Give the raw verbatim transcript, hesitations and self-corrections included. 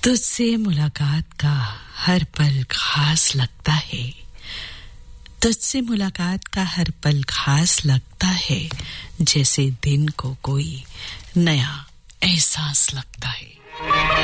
तुझसे मुलाकात का हर पल खास लगता है, तुझसे मुलाकात का हर पल खास लगता है, जैसे दिन को कोई नया एहसास लगता है।